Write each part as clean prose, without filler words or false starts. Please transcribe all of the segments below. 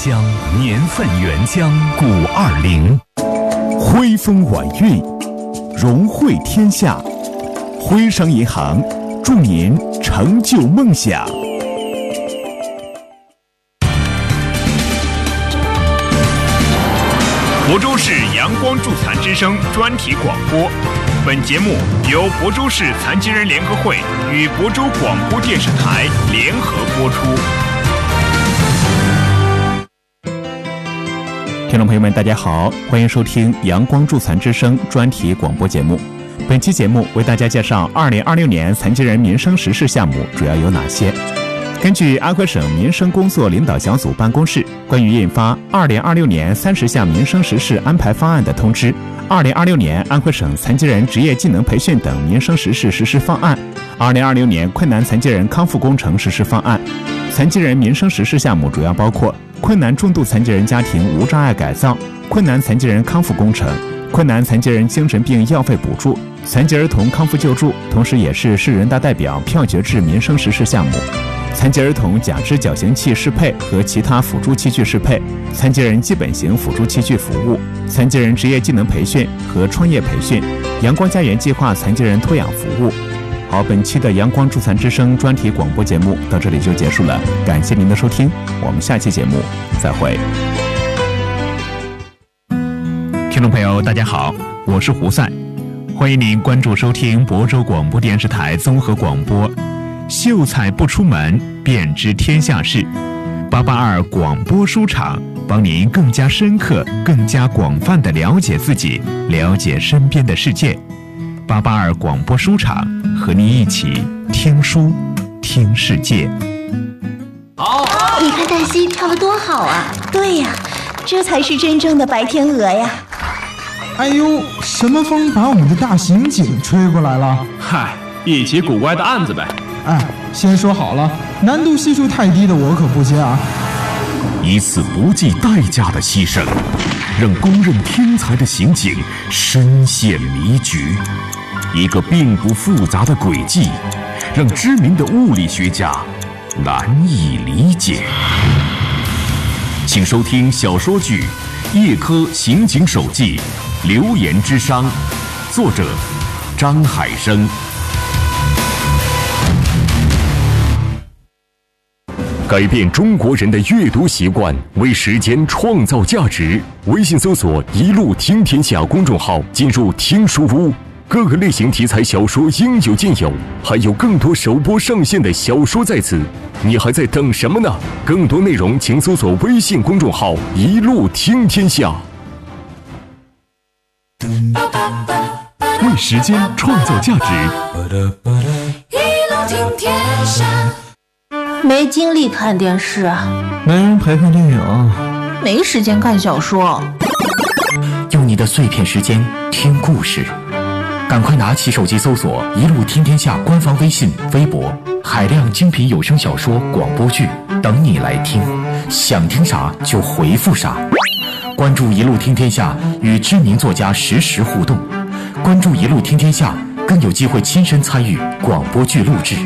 香，年份原浆520，徽风晚韵，融汇天下。徽商银行祝您成就梦想。 亳州市阳光助残之声专题广播，本节目由亳州市残疾人联合会与亳州广播电视台联合播出。 听众朋友们，大家好，欢迎收听阳光助残之声专题广播节目。本期节目为大家介绍2026年残疾人民生实事项目主要有哪些。根据安徽省民生工作领导小组办公室关于印发2026年30项民生实事安排方案的通知，2026年安徽省残疾人职业技能培训等民生实事实施方案，2026年困难残疾人康复工程实施方案。残疾人民生实事项目主要包括困难重度残疾人家庭无障碍改造、困难残疾人康复工程、困难残疾人精神病药费补助、残疾儿童康复救助，同时也是市人大代表票决制民生实事项目。残疾儿童假肢矫形器适配和其他辅助器具适配，残疾人基本型辅助器具服务，残疾人职业技能培训和创业培训，阳光家园计划残疾人托养服务。好，本期的阳光助残之声专题广播节目到这里就结束了，感谢您的收听，我们下期节目再会。听众朋友大家好，我是胡赛，欢迎您关注收听亳州广播电视台综合广播，秀才不出门便知天下事，882广播书场帮您更加深刻、更加广泛地了解自己，了解身边的世界。882广播书场和您一起听书听世界。 好，你看黛西跳得多好啊！对呀，这才是真正的白天鹅呀！ 哎呦，什么风把我们的大刑警吹过来了？ 嗨，一起古怪的案子呗。 哎，先说好了，难度系数太低的我可不接啊！ 一次不计代价的牺牲，让公认天才的刑警深陷迷局；一个并不复杂的轨迹，让知名的物理学家难以理解。请收听小说剧《叶科刑警手记》，流言之殇，作者张海生。改变中国人的阅读习惯，为时间创造价值。微信搜索“一路听天下”公众号，进入听书屋，各个类型题材小说应有尽有，还有更多首播上线的小说在此，你还在等什么呢？更多内容请搜索微信公众号“一路听天下”。为时间创造价值， 一路听天下。 没精力看电视， 没人陪看电影， 没时间看小说。 用你的碎片时间听故事，赶快拿起手机搜索“一路听天下”官方微信、微博，海量精品有声小说、广播剧等你来听，想听啥就回复啥。关注“一路听天下”，与知名作家实时互动。关注“一路听天下”，更有机会亲身参与广播剧录制。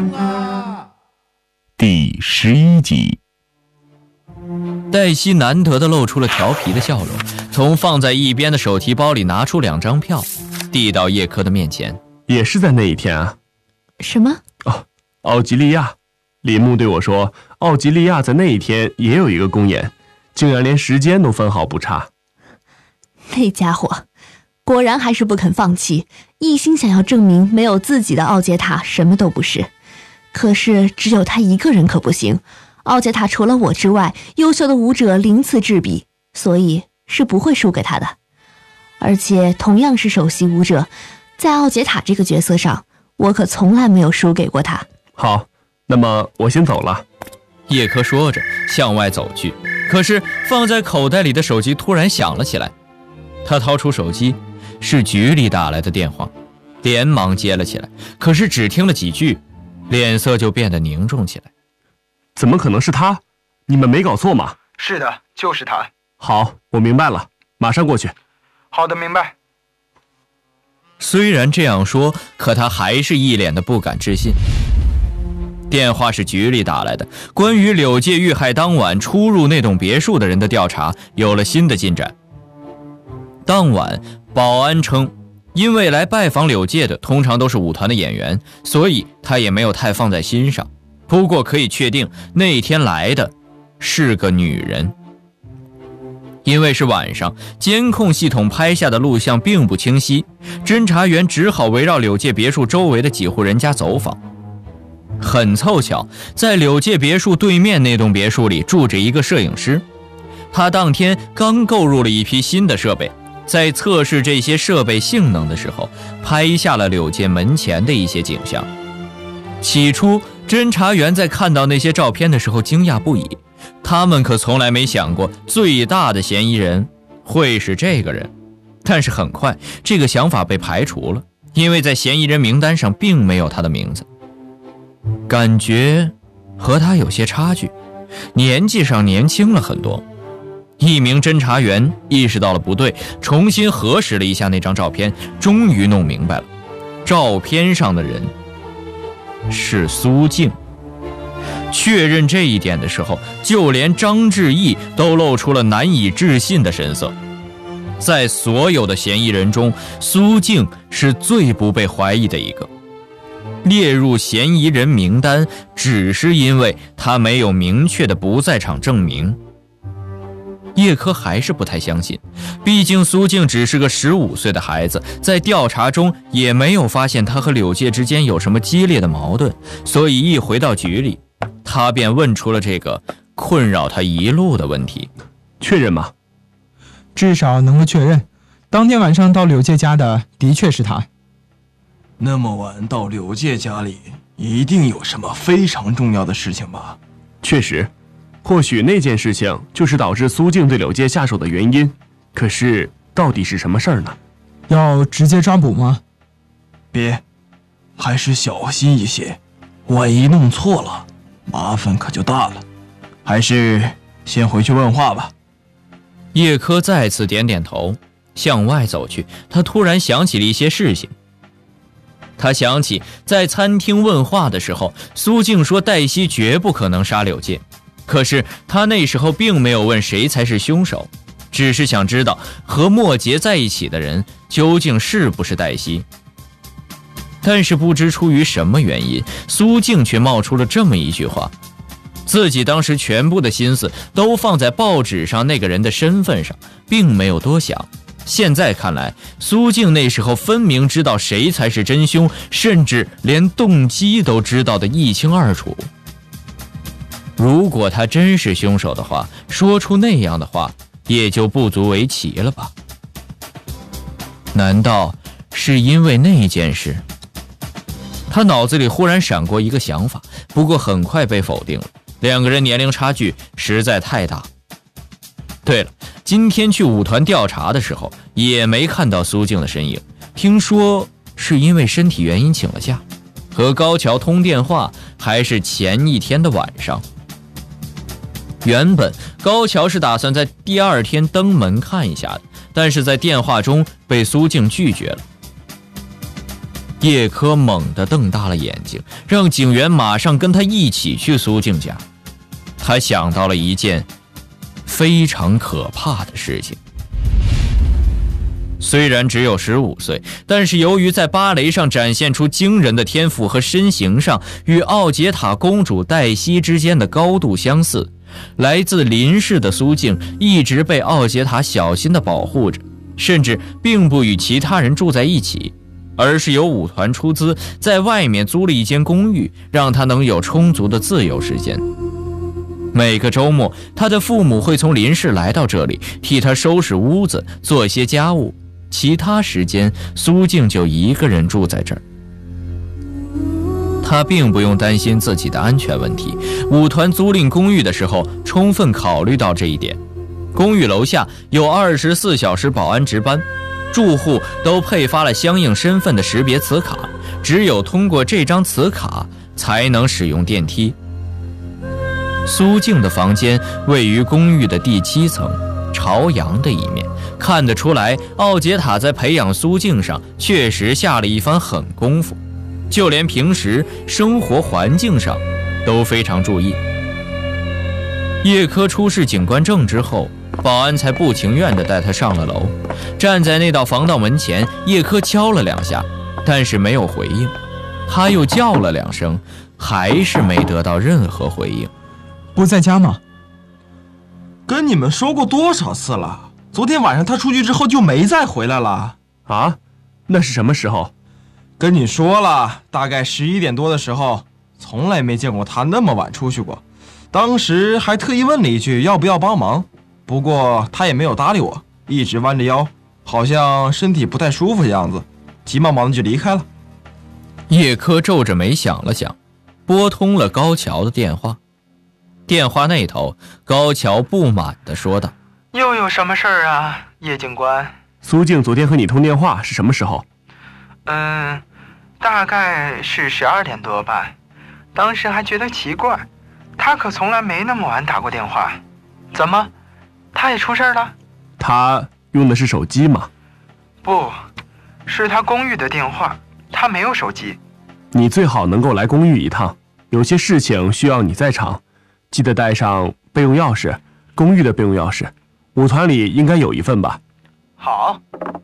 第11集。 黛西难得地露出了调皮的笑容，从放在一边的手提包里拿出2张票，递到叶科的面前。 也是在那一天啊？ 什么？ 哦，奥吉利亚。李牧对我说，奥吉利亚在那一天也有一个公演，竟然连时间都分毫不差。 那家伙果然还是不肯放弃，一心想要证明没有自己的奥杰塔什么都不是。可是只有他一个人可不行，奥杰塔除了我之外，优秀的舞者鳞次栉比，所以是不会输给他的。而且同样是首席舞者，在奥杰塔这个角色上，我可从来没有输给过他。 好，那么我先走了。 叶科说着向外走去，可是放在口袋里的手机突然响了起来。他掏出手机，是局里打来的电话，连忙接了起来，可是只听了几句，脸色就变得凝重起来。 怎么可能是他？你们没搞错吗？ 是的，就是他。 好，我明白了，马上过去。 好的，明白。 虽然这样说，可他还是一脸的不敢置信。 电话是局里打来的，关于柳介遇害当晚出入那栋别墅的人的调查有了新的进展。当晚保安称，因为来拜访柳介的通常都是舞团的演员，所以他也没有太放在心上。不过可以确定，那天来的是个女人。因为是晚上，监控系统拍下的录像并不清晰，侦查员只好围绕柳介别墅周围的几户人家走访。很凑巧，在柳介别墅对面那栋别墅里住着一个摄影师，他当天刚购入了一批新的设备，在测试这些设备性能的时候，拍下了柳介门前的一些景象。起初，侦查员在看到那些照片的时候惊讶不已，他们可从来没想过最大的嫌疑人会是这个人。但是很快，这个想法被排除了，因为在嫌疑人名单上并没有他的名字。感觉和他有些差距，年纪上年轻了很多。一名侦查员意识到了不对，重新核实了一下那张照片，终于弄明白了，照片上的人是苏静。确认这一点的时候，就连张志毅都露出了难以置信的神色。在所有的嫌疑人中，苏静是最不被怀疑的一个。列入嫌疑人名单，只是因为他没有明确的不在场证明。叶柯还是不太相信，毕竟苏静只是个15岁的孩子，在调查中也没有发现他和柳介之间有什么激烈的矛盾，所以一回到局里，他便问出了这个困扰他一路的问题。 确认吗？ 至少能够确认，当天晚上到柳介家的的确是他。 那么晚到柳介家里，一定有什么非常重要的事情吧？ 确实，或许那件事情就是导致苏静对柳介下手的原因。可是，到底是什么事儿呢？ 要直接抓捕吗？ 别，还是小心一些，万一弄错了，麻烦可就大了。还是先回去问话吧。 叶柯再次点点头，向外走去。他突然想起了一些事情。他想起在餐厅问话的时候，苏静说黛西绝不可能杀柳介，可是他那时候并没有问谁才是凶手，只是想知道和莫杰在一起的人究竟是不是黛西。但是不知出于什么原因，苏静却冒出了这么一句话，自己当时全部的心思都放在报纸上那个人的身份上，并没有多想。现在看来，苏静那时候分明知道谁才是真凶，甚至连动机都知道得一清二楚。如果他真是凶手的话，说出那样的话也就不足为奇了吧？难道是因为那件事？他脑子里忽然闪过一个想法，不过很快被否定了，两个人年龄差距实在太大。对了，今天去舞团调查的时候也没看到苏静的身影，听说是因为身体原因请了假，和高桥通电话还是前一天的晚上。原本高桥是打算在第二天登门看一下的，但是在电话中被苏静拒绝了。叶柯猛地瞪大了眼睛，让警员马上跟他一起去苏静家。他想到了一件非常可怕的事情。虽然只有15岁，但是由于在芭蕾上展现出惊人的天赋和身形上与奥杰塔公主黛西之间的高度相似，来自林氏的苏静一直被奥杰塔小心地保护着，甚至并不与其他人住在一起，而是由舞团出资在外面租了一间公寓，让他能有充足的自由时间。每个周末，他的父母会从林氏来到这里，替他收拾屋子，做些家务，其他时间苏静就一个人住在这儿。他并不用担心自己的安全问题，舞团租赁公寓的时候充分考虑到这一点。公寓楼下有24小时保安值班，住户都配发了相应身份的识别磁卡，只有通过这张磁卡才能使用电梯。苏静的房间位于公寓的第7层，朝阳的一面，看得出来奥杰塔在培养苏静上确实下了一番狠功夫，就连平时生活环境上都非常注意。叶科出示警官证之后，保安才不情愿地带他上了楼。站在那道防盗门前，叶科敲了2下，但是没有回应。他又叫了2声，还是没得到任何回应。 不在家吗？ 跟你们说过多少次了，昨天晚上他出去之后就没再回来了。 啊？那是什么时候？ 跟你说了，大概11点多的时候，从来没见过他那么晚出去过。当时还特意问了一句要不要帮忙，不过他也没有搭理我，一直弯着腰，好像身体不太舒服的样子，急忙忙的就离开了。 叶科皱着眉想了想，拨通了高桥的电话。电话那头，高桥不满地说道：“ 又有什么事儿啊，叶警官？ 苏静昨天和你通电话是什么时候？ 大概是12点多吧。当时还觉得奇怪，他可从来没那么晚打过电话。怎么，他也出事了？ 他用的是手机吗？ 不，是他公寓的电话，他没有手机。 你最好能够来公寓一趟，有些事情需要你在场，记得带上备用钥匙，公寓的备用钥匙，舞团里应该有一份吧。” 好。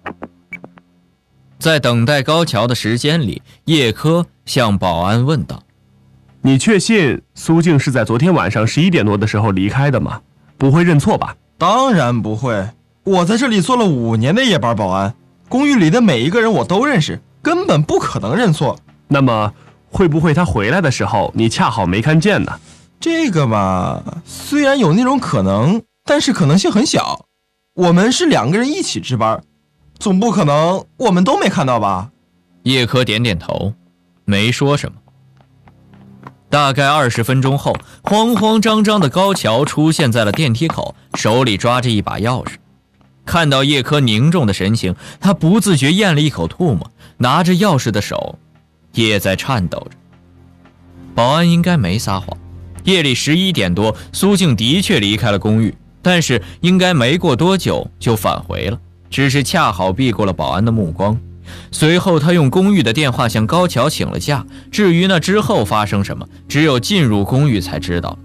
在等待高桥的时间里，叶科向保安问道：“ 你确信苏静是在昨天晚上11点多的时候离开的吗？不会认错吧？” 当然不会，我在这里做了5年的夜班保安，公寓里的每一个人我都认识，根本不可能认错。 那么会不会他回来的时候你恰好没看见呢？ 这个嘛，虽然有那种可能，但是可能性很小。我们是2个人一起值班，总不可能我们都没看到吧？ 叶科点点头，没说什么。大概20分钟后，慌慌张张的高桥出现在了电梯口，手里抓着一把钥匙。看到叶科凝重的神情，他不自觉咽了一口唾沫，拿着钥匙的手也在颤抖着。保安应该没撒谎，夜里11点多，苏静的确离开了公寓，但是应该没过多久就返回了，只是恰好避过了保安的目光。随后他用公寓的电话向高桥请了假，至于那之后发生什么，只有进入公寓才知道。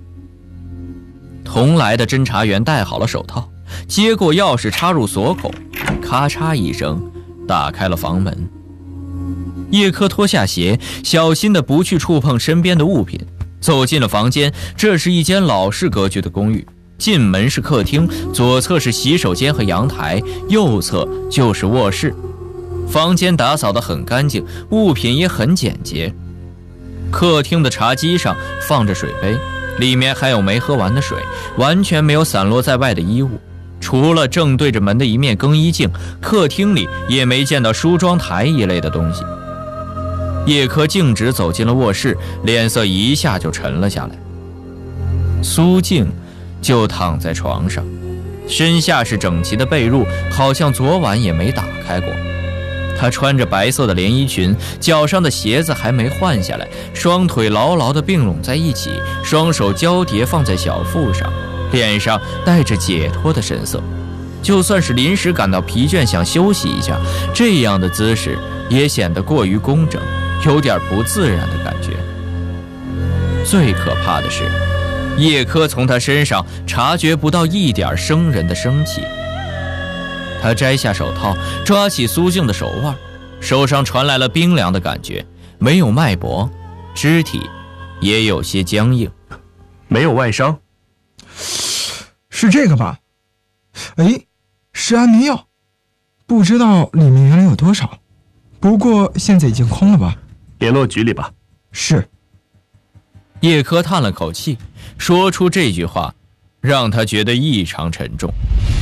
同来的侦查员戴好了手套，接过钥匙插入锁孔，咔嚓一声打开了房门。叶科脱下鞋，小心地不去触碰身边的物品，走进了房间。这是一间老式格局的公寓，进门是客厅，左侧是洗手间和阳台，右侧就是卧室。房间打扫得很干净，物品也很简洁。客厅的茶几上放着水杯，里面还有没喝完的水，完全没有散落在外的衣物。除了正对着门的一面更衣镜，客厅里也没见到梳妆台一类的东西。叶科径直走进了卧室，脸色一下就沉了下来。苏静就躺在床上，身下是整齐的被褥，好像昨晚也没打开过。她穿着白色的连衣裙，脚上的鞋子还没换下来，双腿牢牢地并拢在一起，双手交叠放在小腹上，脸上带着解脱的神色。就算是临时感到疲倦想休息一下，这样的姿势也显得过于工整，有点不自然的感觉。最可怕的是，叶科从他身上察觉不到一点生人的生气。他摘下手套，抓起苏静的手腕，手上传来了冰凉的感觉，没有脉搏，肢体也有些僵硬。 没有外伤？ 是这个吧？哎，是安眠药，不知道里面原来有多少，不过现在已经空了吧？ 联络局里吧。 是。 叶科叹了口气，说出这句话让他觉得异常沉重。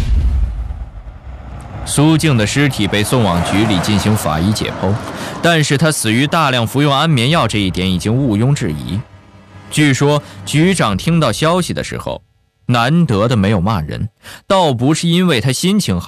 苏静的尸体被送往局里进行法医解剖，但是她死于大量服用安眠药这一点已经毋庸置疑。据说局长听到消息的时候，难得的没有骂人，倒不是因为他心情好，